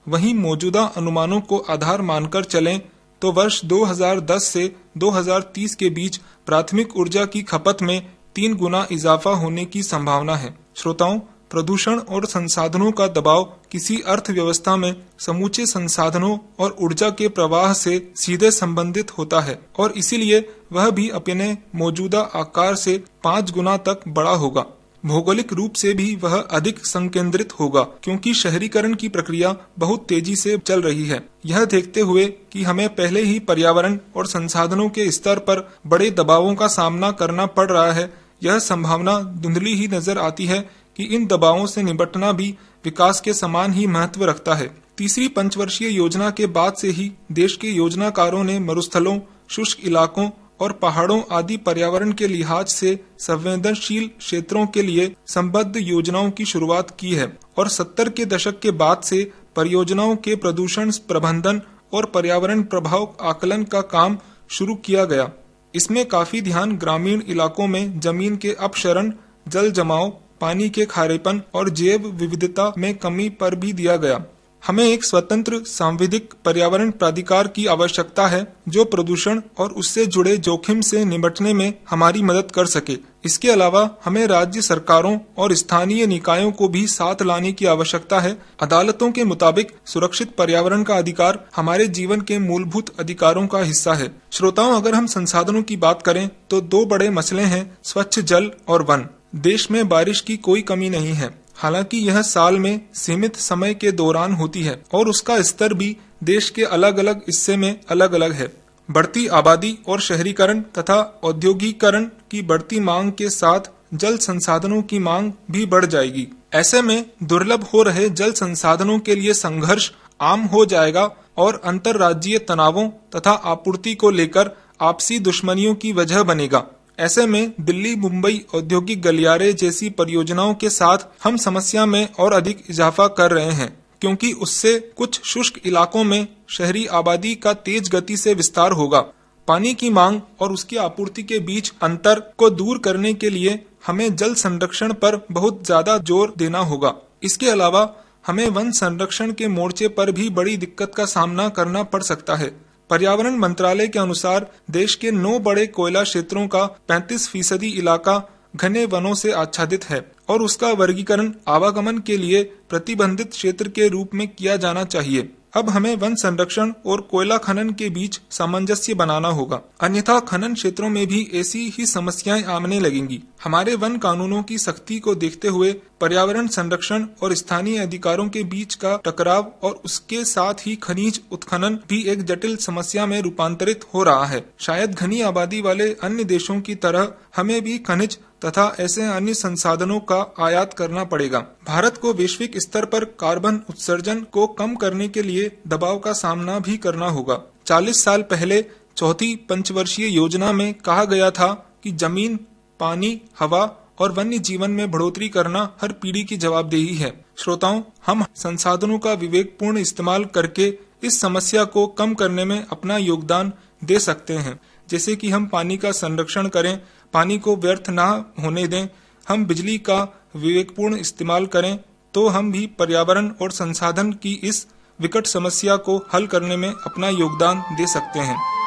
वहीं मौजूदा अनुमानों को आधार मानकर चलें तो वर्ष 2010 से 2030 के बीच प्राथमिक ऊर्जा की खपत में 3 गुना इजाफा होने की संभावना है। श्रोताओं, प्रदूषण और संसाधनों का दबाव किसी अर्थव्यवस्था में समूचे संसाधनों और ऊर्जा के प्रवाह से सीधे संबंधित होता है और इसीलिए वह भी अपने मौजूदा आकार से 5 गुना तक बड़ा होगा। भौगोलिक रूप से भी वह अधिक संकेंद्रित होगा क्योंकि शहरीकरण की प्रक्रिया बहुत तेजी से चल रही है। यह देखते हुए कि हमें पहले ही पर्यावरण और संसाधनों के स्तर पर बड़े दबावों का सामना करना पड़ रहा है, यह संभावना धुंधली ही नजर आती है कि इन दबावों से निपटना भी विकास के समान ही महत्व रखता है। तीसरी पंचवर्षीय योजना के बाद से ही देश के योजनाकारों ने मरुस्थलों, शुष्क इलाकों और पहाड़ों आदि पर्यावरण के लिहाज से संवेदनशील क्षेत्रों के लिए संबद्ध योजनाओं की शुरुआत की है और 70 के दशक के बाद से परियोजनाओं के प्रदूषण प्रबंधन और पर्यावरण प्रभाव आकलन का काम शुरू किया गया। इसमें काफी ध्यान ग्रामीण इलाकों में जमीन के अपक्षरण, जल जमाव, पानी के खारेपन और जैव विविधता में कमी पर भी दिया गया। हमें एक स्वतंत्र सांविधिक पर्यावरण प्राधिकार की आवश्यकता है जो प्रदूषण और उससे जुड़े जोखिम से निपटने में हमारी मदद कर सके। इसके अलावा हमें राज्य सरकारों और स्थानीय निकायों को भी साथ लाने की आवश्यकता है। अदालतों के मुताबिक सुरक्षित पर्यावरण का अधिकार हमारे जीवन के मूलभूत अधिकारों का हिस्सा है। श्रोताओं, अगर हम संसाधनों की बात करें तो 2 बड़े मसले हैं, स्वच्छ जल और वन। देश में बारिश की कोई कमी नहीं है, हालांकि यह साल में सीमित समय के दौरान होती है और उसका स्तर भी देश के अलग अलग हिस्से में अलग अलग है। बढ़ती आबादी और शहरीकरण तथा औद्योगिकरण की बढ़ती मांग के साथ जल संसाधनों की मांग भी बढ़ जाएगी। ऐसे में दुर्लभ हो रहे जल संसाधनों के लिए संघर्ष आम हो जाएगा और अंतर्राज्यीय तनावों तथा आपूर्ति को लेकर आपसी दुश्मनियों की वजह बनेगा। ऐसे में दिल्ली मुंबई औद्योगिक गलियारे जैसी परियोजनाओं के साथ हम समस्या में और अधिक इजाफा कर रहे हैं, क्योंकि उससे कुछ शुष्क इलाकों में शहरी आबादी का तेज गति से विस्तार होगा। पानी की मांग और उसकी आपूर्ति के बीच अंतर को दूर करने के लिए हमें जल संरक्षण पर बहुत ज्यादा जोर देना होगा। इसके अलावा हमें वन संरक्षण के मोर्चे पर भी बड़ी दिक्कत का सामना करना पड़ सकता है। पर्यावरण मंत्रालय के अनुसार देश के 9 बड़े कोयला क्षेत्रों का 35% इलाका घने वनों से आच्छादित है और उसका वर्गीकरण आवागमन के लिए प्रतिबंधित क्षेत्र के रूप में किया जाना चाहिए। अब हमें वन संरक्षण और कोयला खनन के बीच सामंजस्य बनाना होगा, अन्यथा खनन क्षेत्रों में भी ऐसी ही समस्याएं आने लगेंगी। हमारे वन कानूनों की सख्ती को देखते हुए पर्यावरण संरक्षण और स्थानीय अधिकारों के बीच का टकराव और उसके साथ ही खनिज उत्खनन भी एक जटिल समस्या में रूपांतरित हो रहा है। शायद घनी आबादी वाले अन्य देशों की तरह हमें भी खनिज तथा ऐसे अन्य संसाधनों का आयात करना पड़ेगा। भारत को वैश्विक स्तर पर कार्बन उत्सर्जन को कम करने के लिए दबाव का सामना भी करना होगा। 40 साल पहले चौथी पंचवर्षीय योजना में कहा गया था कि जमीन, पानी, हवा और वन्य जीवन में बढ़ोतरी करना हर पीढ़ी की जवाबदेही है। श्रोताओं, हम संसाधनों का विवेकपूर्ण इस्तेमाल करके इस समस्या को कम करने में अपना योगदान दे सकते हैं, जैसे कि हम पानी का संरक्षण करें, पानी को व्यर्थ न होने दें, हम बिजली का विवेकपूर्ण इस्तेमाल करें, तो हम भी पर्यावरण और संसाधन की इस विकट समस्या को हल करने में अपना योगदान दे सकते हैं।